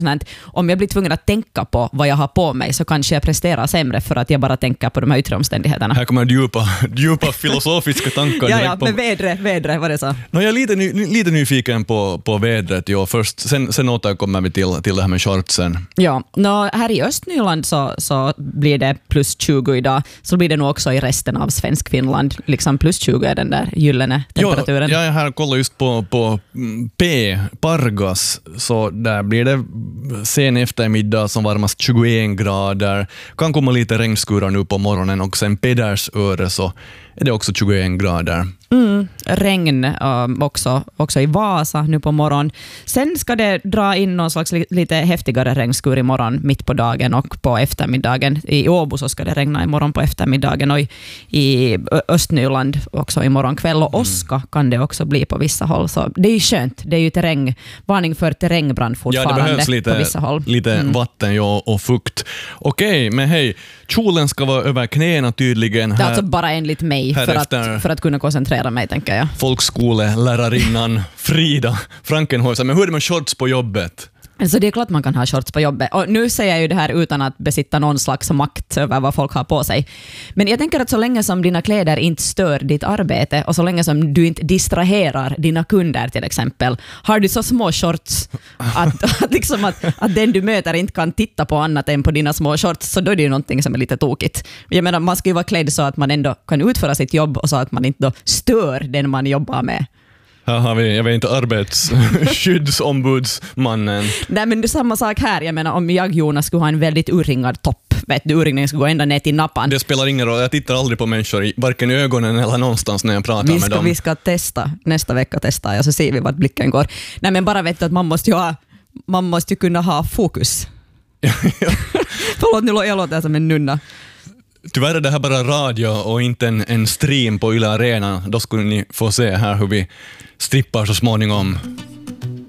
Om jag blir tvungen att tänka på vad jag har på mig så kanske jag presterar sämre för att jag bara tänker på de här yttre omständigheterna. Här kommer djupa filosofiska tankar. Ja, men vädret, vad det så? Jag är lite nyfiken på vädret. Ja, först, sen återkommer vi till det här med shortsen. Ja, här i Östnyland så blir det plus 20 idag. Så blir det nog också i resten av svensk Finland. Liksom plus 20 är den där gyllene temperaturen. Ja, jag här kollar just på Pargas, så där blir det sen eftermiddag som varmast 21 grader. Kan komma lite regnskurar nu på morgonen och sen Pedersöre så är det också 21 grader. Regn också i Vasa nu på morgon. Sen ska det dra in någon slags lite häftigare regnskur i morgon mitt på dagen och på eftermiddagen. I Åbo så ska det regna imorgon på eftermiddagen och i Östnyland också imorgon kväll. Och Oska kan det också bli på vissa håll. Så det är ju skönt. Det är ju varning för terrängbrand fortfarande. Ja, det behövs på vissa håll. Lite vatten och fukt. Okej, men hej. Kjolen ska vara över knäna tydligen. Det är alltså bara enligt mig för att kunna koncentrera mig, tänker jag. Folkskolelärarinnan Frida Frankenhäuser. Men hur är det med shorts på jobbet? Så det är klart man kan ha shorts på jobbet. Och nu säger jag ju det här utan att besitta någon slags makt över vad folk har på sig. Men jag tänker att så länge som dina kläder inte stör ditt arbete och så länge som du inte distraherar dina kunder till exempel, har du så små shorts att den du möter inte kan titta på annat än på dina små shorts, så då är det ju någonting som är lite tokigt. Jag menar, man ska ju vara klädd så att man ändå kan utföra sitt jobb och så att man inte då stör den man jobbar med. Här har vi, jag vet inte, arbetsskyddsombudsmannen. Nej, men det är samma sak här. Jag menar, om jag, Jonas, skulle ha en väldigt urringad topp, vet du, urringningen skulle gå ända ner till nappan. Det spelar ingen roll, jag tittar aldrig på människor, varken i ögonen eller någonstans när jag pratar med dem. Vi ska testa, nästa vecka testar jag, så ser vi vart blicken går. Nej, men bara vet du att man måste ju kunna ha fokus. Förlåt, nu jag låter som en nunna. Tyvärr är det här bara radio och inte en stream på Yle Arena. Då skulle ni få se här hur vi strippar så småningom.